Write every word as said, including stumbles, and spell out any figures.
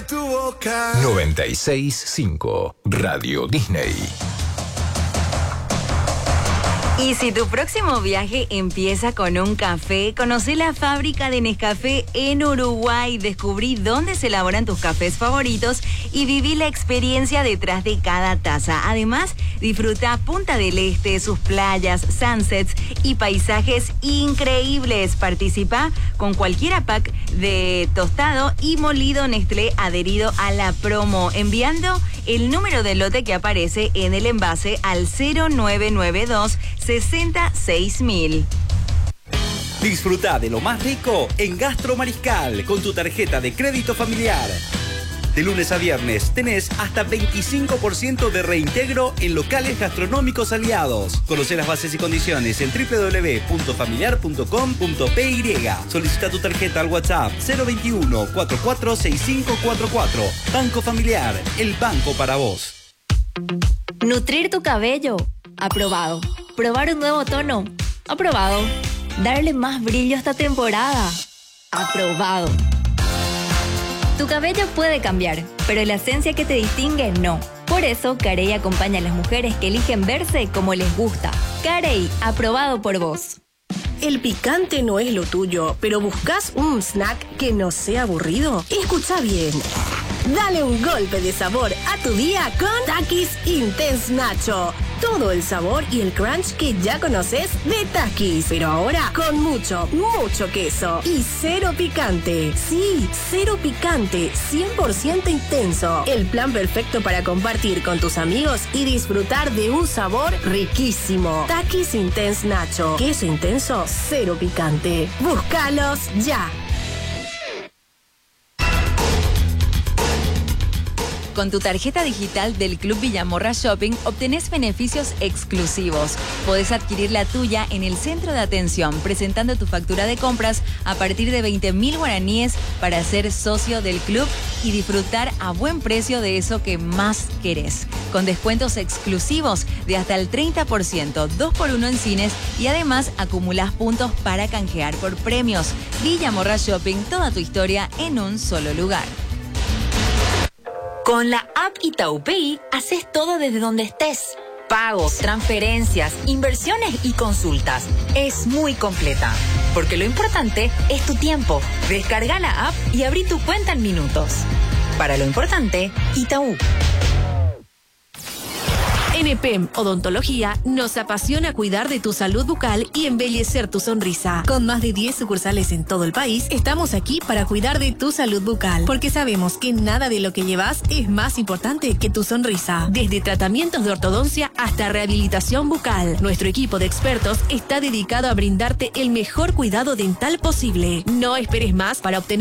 de tu boca. noventa y seis punto cinco Radio Disney. Y si tu próximo viaje empieza con un café, conocí la fábrica de Nescafé en Uruguay, descubrí dónde se elaboran tus cafés favoritos y viví la experiencia detrás de cada taza. Además, disfruta Punta del Este, sus playas, sunsets y paisajes increíbles. Participa con cualquier pack de tostado y molido Nestlé adherido a la promo, enviando el número de lote que aparece en el envase al cero nueve nueve dos sesenta seis mil. Disfruta de lo más rico en Gastro Mariscal con tu tarjeta de crédito familiar. De lunes a viernes tenés hasta veinticinco por ciento de reintegro en locales gastronómicos aliados. Conoce las bases y condiciones en doble u doble u doble u punto familiar punto com punto p y. Solicita tu tarjeta al WhatsApp cero veintiuno cuarenta y cuatro sesenta y cinco cuarenta y cuatro. Banco Familiar, el banco para vos. Nutrir tu cabello. Aprobado. Probar un nuevo tono. Aprobado. Darle más brillo a esta temporada. Aprobado. Tu cabello puede cambiar, pero la esencia que te distingue no. Por eso, Carey acompaña a las mujeres que eligen verse como les gusta. Carey, aprobado por vos. El picante no es lo tuyo, pero ¿buscas un snack que no sea aburrido? Escucha bien. Dale un golpe de sabor a tu día con Takis Intense Nacho. Todo el sabor y el crunch que ya conoces de Takis, pero ahora con mucho, mucho queso y cero picante. Sí, cero picante, cien por ciento intenso. El plan perfecto para compartir con tus amigos y disfrutar de un sabor riquísimo. Takis Intense Nacho. Queso intenso, cero picante. Búscalos ya. Con tu tarjeta digital del Club Villamorra Shopping obtenés beneficios exclusivos. Podés adquirir la tuya en el centro de atención presentando tu factura de compras a partir de veinte mil guaraníes para ser socio del club y disfrutar a buen precio de eso que más querés. Con descuentos exclusivos de hasta el treinta por ciento, dos por uno en cines y además acumulás puntos para canjear por premios. Villamorra Shopping, toda tu historia en un solo lugar. Con la app Itaú Pay, haces todo desde donde estés. Pagos, transferencias, inversiones y consultas. Es muy completa. Porque lo importante es tu tiempo. Descarga la app y abrí tu cuenta en minutos. Para lo importante, Itaú. En E P E M Odontología nos apasiona cuidar de tu salud bucal y embellecer tu sonrisa. Con más de diez sucursales en todo el país, estamos aquí para cuidar de tu salud bucal, porque sabemos que nada de lo que llevas es más importante que tu sonrisa. Desde tratamientos de ortodoncia hasta rehabilitación bucal, nuestro equipo de expertos está dedicado a brindarte el mejor cuidado dental posible. No esperes más para obtener